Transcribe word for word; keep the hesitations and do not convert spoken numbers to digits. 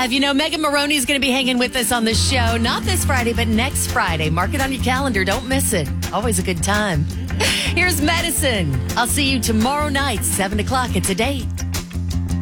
five. You know, Megan Maroney is going to be hanging with us on the show. Not this Friday, but next Friday. Mark it on your calendar. Don't miss it. Always a good time. Here's Medicine. I'll see you tomorrow night, seven o'clock. It's a date.